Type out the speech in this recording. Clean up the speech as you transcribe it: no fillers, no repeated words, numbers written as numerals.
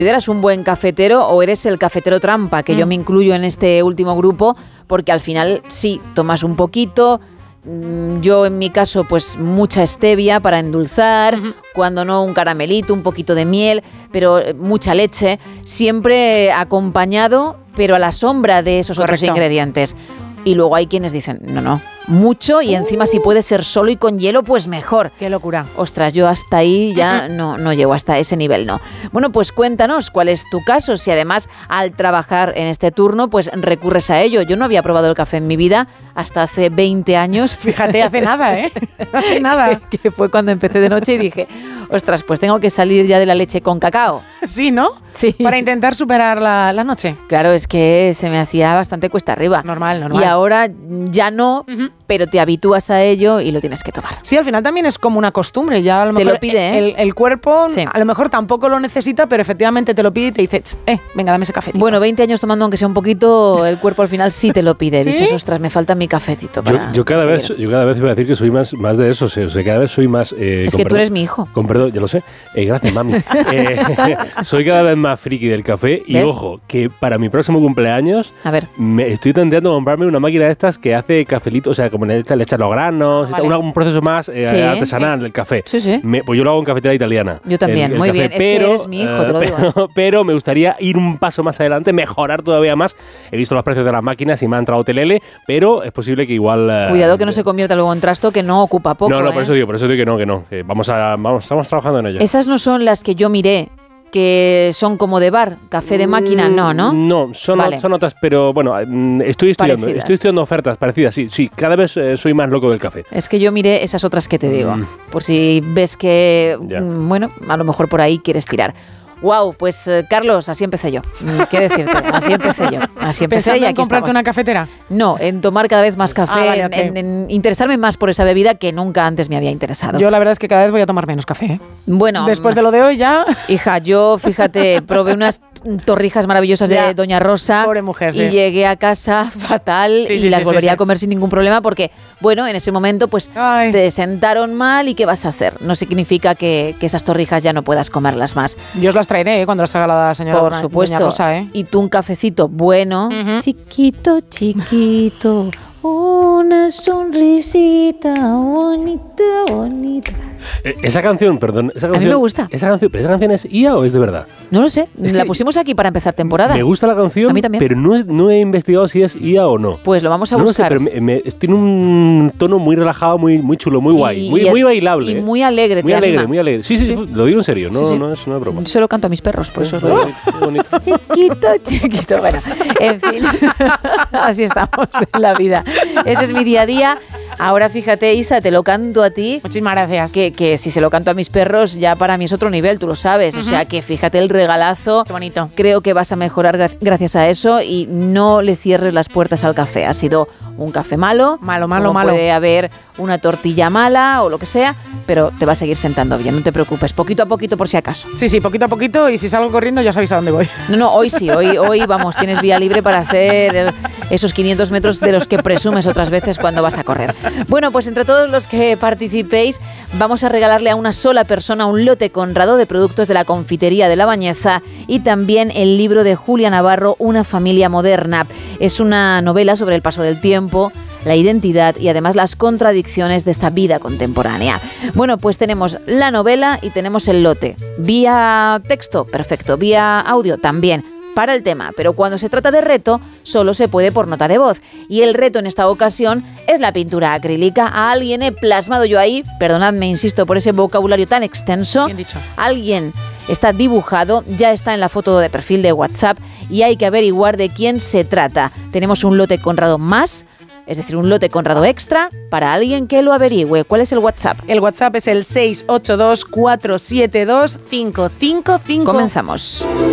¿Consideras un buen cafetero o eres el cafetero trampa? Que yo me incluyo en este último grupo, porque al final sí, tomas un poquito. Yo en mi caso pues mucha stevia para endulzar, cuando no un caramelito, un poquito de miel, pero mucha leche, siempre acompañado, pero a la sombra de esos otros ingredientes. Y luego hay quienes dicen, no, mucho, y encima si puede ser solo y con hielo, pues mejor. ¡Qué locura! Ostras, yo hasta ahí ya no llego, hasta ese nivel no. Bueno, pues cuéntanos cuál es tu caso, si además al trabajar en este turno pues recurres a ello. Yo no había probado el café en mi vida hasta hace 20 años. Fíjate, hace nada, ¿eh? Hace nada. que fue cuando empecé de noche y dije, ostras, pues tengo que salir ya de la leche con cacao. Sí, ¿no? Sí. Para intentar superar la noche. Claro, es que se me hacía bastante cuesta arriba. Normal. Y ahora ya no, pero te habitúas a ello y lo tienes que tomar. Sí, al final también es como una costumbre. Ya a lo mejor te lo pide, ¿eh? El cuerpo a lo mejor tampoco lo necesita, pero efectivamente te lo pide y te dice, venga, dame ese cafecito. Bueno, 20 años tomando aunque sea un poquito, el cuerpo al final sí te lo pide. ¿Sí? Dices, ostras, me falta mi cafecito para yo cada vez iba a decir que soy más de eso. O sea, cada vez soy más... es que tú eres mi hijo. Con perdón, ya lo sé. Gracias, mami. Soy cada vez más friki del café. Y ojo, que para mi próximo cumpleaños me estoy tanteando a comprarme una máquina de estas que hace cafelito, o sea, como en esta le echan los granos, un proceso más artesanal del café. Sí. Pues yo lo hago en cafetera italiana. Yo también, muy bien. Es que eres mi hijo, te lo digo. Pero me gustaría ir un paso más adelante, mejorar todavía más. He visto los precios de las máquinas y me ha entrado telele, pero es posible que igual... Cuidado que no se convierta luego en trasto, que no ocupa poco. No, por eso digo que no. Que estamos trabajando en ello. Esas no son las que yo miré, que son como de bar, café de máquina, ¿no? No, son otras, pero bueno, estoy estudiando ofertas parecidas, sí, cada vez soy más loco del café. Es que yo miré esas otras que te digo, por si ves que, bueno, a lo mejor por ahí quieres tirar. Wow, pues Carlos, así empecé yo. ¿Qué decirte? Así empecé y aquí en comprarte una cafetera? No, en tomar cada vez más café, en interesarme más por esa bebida que nunca antes me había interesado. Yo la verdad es que cada vez voy a tomar menos café. Bueno, después de lo de hoy ya... Hija, yo, fíjate, probé unas torrijas maravillosas de Doña Rosa. Pobre mujer, y llegué a casa fatal y las volvería a comer sin ningún problema porque, bueno, en ese momento pues te sentaron mal y ¿qué vas a hacer? No significa que esas torrijas ya no puedas comerlas más. Yo os las traeré cuando las haga la señora Por supuesto. Doña Rosa, Y tú un cafecito bueno, chiquito, una sonrisita bonita. Esa canción, perdón. A mí me gusta. ¿Esa canción es IA o es de verdad? No lo sé. La pusimos aquí para empezar temporada. Me gusta la canción, a mí también. Pero no he investigado si es IA o no. Pues lo vamos a buscar. No sé, pero tiene un tono muy relajado, muy chulo, muy guay, muy bailable. Y muy alegre. Muy alegre. Sí, lo digo en serio, no es una broma. Se lo canto a mis perros, por eso os lo digo. Qué bonito. Chiquito. Bueno, en fin, así estamos en la vida. Ese es mi día a día. Ahora fíjate, Isa, te lo canto a ti. Muchísimas gracias. Que si se lo canto a mis perros, ya para mí es otro nivel, tú lo sabes. O sea que fíjate el regalazo. Qué bonito. Creo que vas a mejorar gracias a eso y no le cierres las puertas al café. Ha sido un café malo. Malo. Puede haber una tortilla mala o lo que sea, pero te va a seguir sentando bien, no te preocupes. Poquito a poquito por si acaso. Sí, poquito a poquito y si salgo corriendo ya sabéis a dónde voy. No, hoy sí, hoy vamos, tienes vía libre para hacer esos 500 metros de los que presumes otras veces cuando vas a correr. Bueno, pues entre todos los que participéis, vamos a regalarle a una sola persona un lote Conrado de productos de la confitería de La Bañeza y también el libro de Julia Navarro, Una familia moderna. Es una novela sobre el paso del tiempo, la identidad y además las contradicciones de esta vida contemporánea. Bueno, pues tenemos la novela y tenemos el lote. Vía texto, perfecto. Vía audio, también. Para el tema, pero cuando se trata de reto, solo se puede por nota de voz. Y el reto en esta ocasión es la pintura acrílica. A alguien he plasmado yo ahí, perdonadme, insisto, por ese vocabulario tan extenso. Bien dicho. Alguien está dibujado, ya está en la foto de perfil de WhatsApp y hay que averiguar de quién se trata. Tenemos un lote Conrado más, es decir, un lote Conrado extra para alguien que lo averigüe. ¿Cuál es el WhatsApp? El WhatsApp es el 682 472 555. Comenzamos.